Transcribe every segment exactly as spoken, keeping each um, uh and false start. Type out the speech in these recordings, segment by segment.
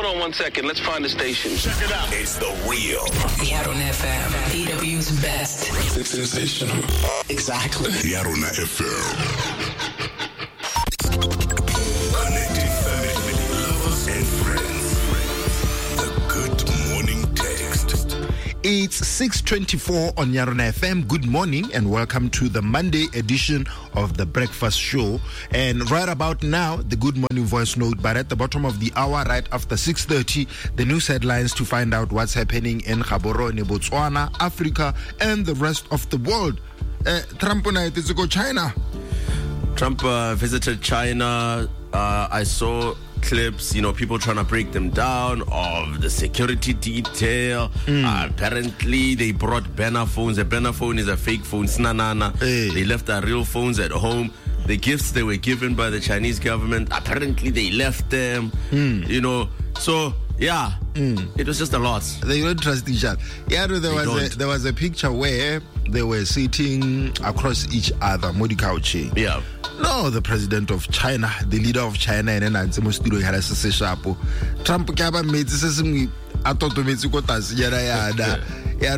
hold on one second. Let's find the station. Check it out. It's the real Yarona F M, E W's best. It's sensational. Exactly. Yarona F M. Connecting family, lovers, and friends. The Good Morning Text. It's six twenty-four on Yarona F M. Good morning and welcome to the Monday edition of the Breakfast Show. And right about now, the Good Morning voice note. But at the bottom of the hour, right after six thirty, the news headlines to find out what's happening in Gaborone, Botswana, Africa, and the rest of the world. Uh, Trump united to go China. Trump uh, visited China. Uh, I saw clips, you know, people trying to break them down of the security detail. Mm. Uh, apparently, they brought banner phones. A banner phone is a fake phone. Snanana. Hey. They left their real phones at home. The gifts they were given by the Chinese government, apparently they left them. Mm. You know, so yeah, mm. it was just a lot. They don't trust each other. Yeah, there they was a, there was a picture where they were sitting across each other, Modi Kauchi. Yeah. No, the president of China, the leader of China, and then I'm most studio had a session. Trump kaba made this as me. I thought to make you go to Sierra Yada. Yeah,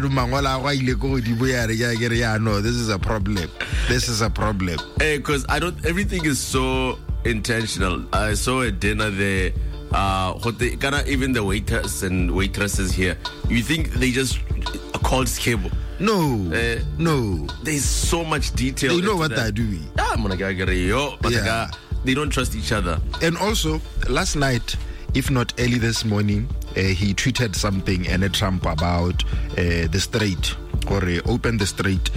no, this is a problem. This is a problem. Hey, because I don't. Everything is so intentional. I saw a dinner there. Uh, even the waiters and waitresses here. You think they just called cable? No, uh, no. There's so much detail. They know what that. they're doing. Yeah. They don't trust each other. And also, last night, if not early this morning, uh, he tweeted something and a Trump about uh, the strait. Or uh, open the strait.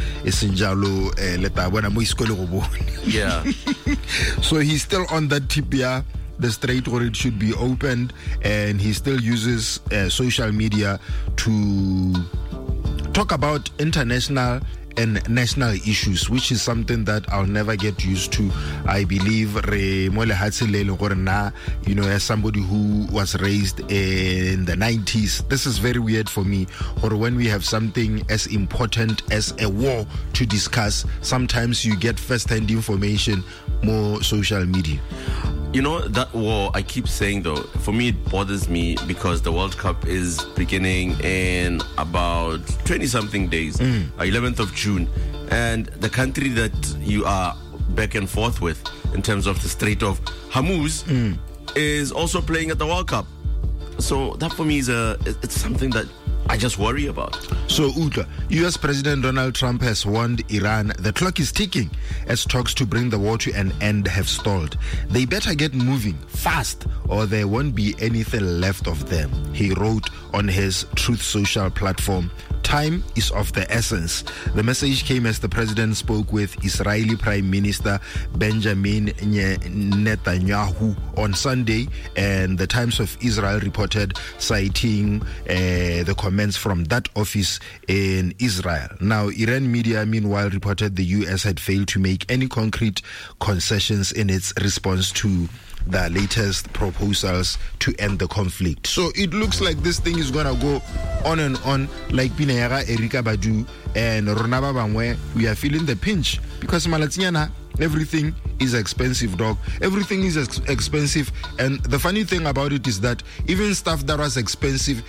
Yeah. So he's still on that tip here. The strait where it should be opened, and he still uses uh, social media to talk about international and national issues, which is something that I'll never get used to. I believe, you know, as somebody who was raised in the nineties, this is very weird for me. Or when we have something as important as a war to discuss, sometimes you get first-hand information, more social media. You know, that war, I keep saying though, for me it bothers me because the World Cup is beginning in about twenty-something days, mm. uh, eleventh of June. And the country that you are back and forth with in terms of the Strait of Hormuz mm. is also playing at the World Cup. So that for me is a, it's something that I just worry about. So, Uta, U S President Donald Trump has warned Iran the clock is ticking as talks to bring the war to an end have stalled. They better get moving fast or there won't be anything left of them, he wrote on his Truth Social platform. Time is of the essence. The message came as the president spoke with Israeli Prime Minister Benjamin Netanyahu on Sunday, and the Times of Israel reported, citing uh, the comments from that office in Israel. Now, Iran media, meanwhile, reported the U S had failed to make any concrete concessions in its response to the latest proposals to end the conflict. So it looks like this thing is gonna go on and on, like Pinayara, Erika Badu, and Ronaba Bangwe. We are feeling the pinch because Malatiana, everything is expensive, dog. Everything is ex- expensive, and the funny thing about it is that even stuff that was expensive,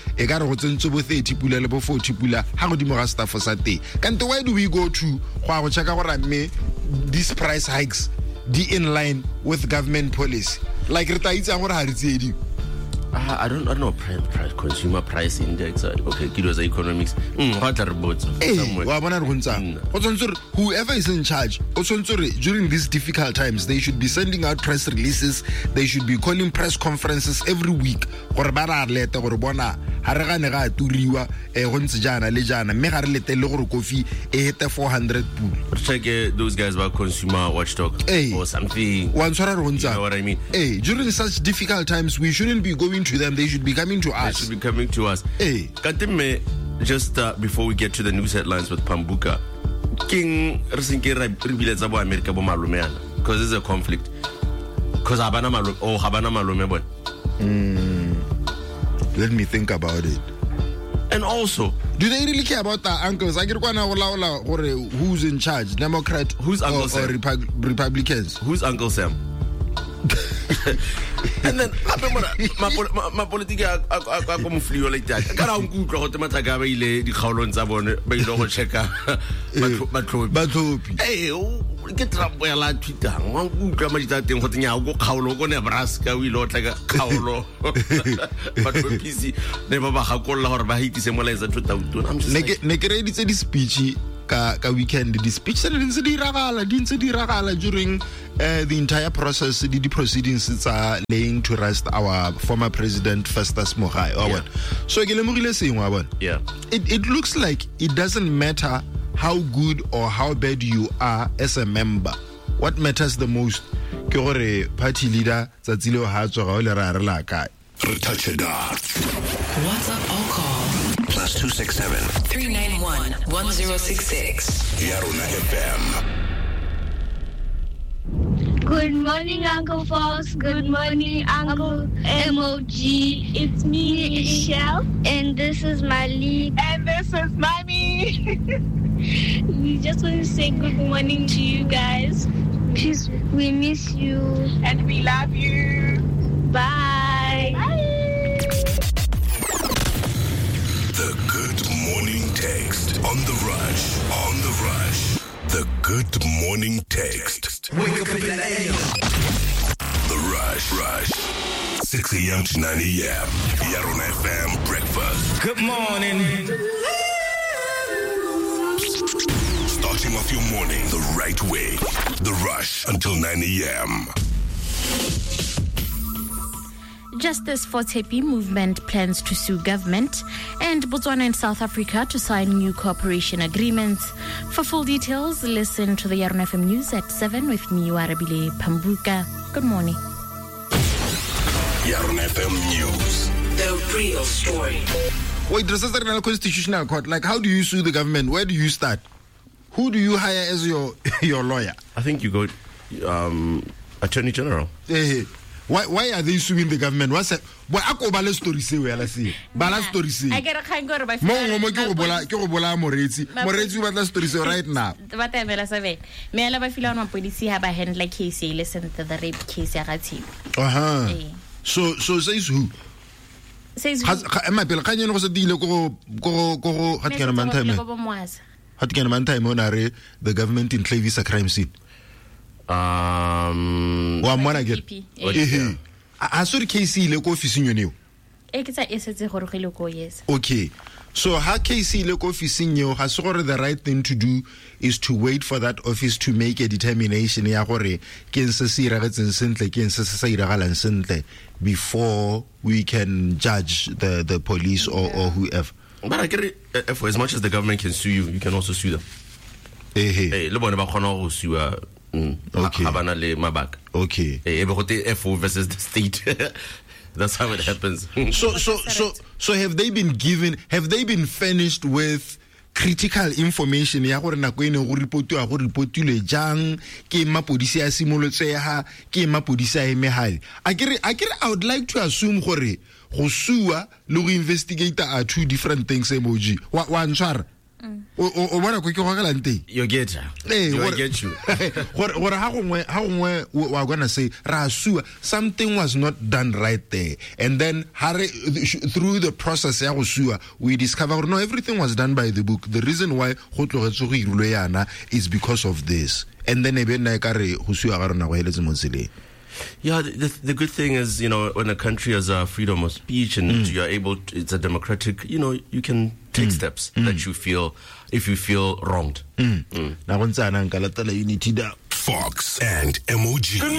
stuff for Saturday. And why do we go to these price hikes? Be in line with government policy. Like uh, I don't, I don't know price, price, consumer price index. Okay, kilos economics. Mm, what are both? Hey, mm. Whoever is in charge, during these difficult times, they should be sending out press releases. They should be calling press conferences every week. four hundred. Check uh, those guys about consumer watchdog hey. or something. You know what I mean? Hey, during such difficult times, we shouldn't be going to them. They should be coming to us. They should be coming to us. Hey, Katime, just uh, before we get to the news headlines with Pambuka, King America because there's a conflict. Because Habana Malume or Habana Malume. Let me think about it. And also, do they really care about their uncles? I get who's in charge, Democrat, who's Uncle or, Sam? or Repu- Republicans? Who's Uncle Sam? And then ape mona ma politiki a a go moflio like that ka ra unkutlo go temata ga ba ile di kgaolong tsa bone ba ile go checka batlopi batlopi eh ke Trump ya la twitang wa unkutla ma ditsa teng go tsenya go kgaolo go Nebraska o ile o tla ka kgaolo batlopi ne ba ba gakolla gore ba hitise molaetsa two thousand. I'm just like ne ke re ditse di speech ka ka weekend di speech tse ntse di ragala di ntse di ragala during uh, the entire process di di proceedings tsa laying to rest our former president Festus Mogae. Yeah. So ke lemogile sengwe wa bona. Yeah. It it looks like it doesn't matter how good or how bad you are as a member. What matters the most ke gore party leader tsatsi le ha tswa ga o le ra re la kae. Touch it up. WhatsApp or call. Plus two six seven. three nine one, one zero six six. Yarona F M. Good morning, Uncle Fox. Good morning, Uncle M O G. It's me, Michelle. And this is Malik. And this is Mommy. We just want to say good morning to you guys. Peace. We miss you. And we love you. Bye. Bye. The Good Morning Text. On the rush. On the rush. The Good Morning Text. Wake up in the A M. The Rush. Rush. six a.m. to nine a.m. Yarona F M breakfast. Good morning. Starting off your morning the right way. The Rush until nine a.m. Justice for Tepi movement plans to sue government, and Botswana and South Africa to sign new cooperation agreements. For full details, listen to the Yarona F M News at seven with me, Warabile Pambuka. Good morning. Yarona F M News. The real story. Wait, this is the Constitutional Court. Like, how do you sue the government? Where do you start? Who do you hire as your your lawyer? I think you go um, Attorney General. Hey, why why are they suing the government? What's that? Boy, I go bala story say we ala see. Bala story say. I get a kind of by Mo mo ke go bola ke go bola Moretsi. Moretsi o batla story say right now. What I mela seven. Me ala ba fila on police ha ba handle case listen to the rape case ya Rathiwe. Uh-huh. So so says who? Says has am I pele kanye no go se dile go go go hat kana man time. Hat kana man time on are the government enclaves a crime scene. Um, wa mona get eh a so K C le ko office nyo e ke tsa esetse gore go ile go yes. Okay, so ha K C le ko office nyo ha se gore the right thing to do is to wait for that office to make a determination ya gore ke nse se iragetseng sentle ke nse se sa iragalang sentle before we can judge the the police or yeah. or whoever. But I get it, uh, for as much as the government can sue you, you can also sue them. Eh eh le bona ba khona go sue. Mm. Okay. Okay. F O versus the state. That's how it happens. so so so so have they been given have they been furnished with critical information ya gore nako ene go reportwa go reportile jang ke mapodisi a simolotse ha ke mapodisi a emehale akere akere I would like to assume gore go sua le go investigate are two different things emoji wa wa ntshwara o o bona go ke go gala nte you get you get you gore gore ha gongwe ha gongwe wa gonna say ra sua something was not done right there, and then through the process ya go sua we discover no everything was done by the book. The reason why go tlogetse go irulwe yana is because of this, and then e be nna ka re go sua ga rona go heletse mo tseleng. Yeah, the, the good thing is, you know, when a country has a freedom of speech and mm. you're able to, it's a democratic, you know, you can take mm. steps mm. that you feel, if you feel wronged. Mm. Mm. Fox and M O G.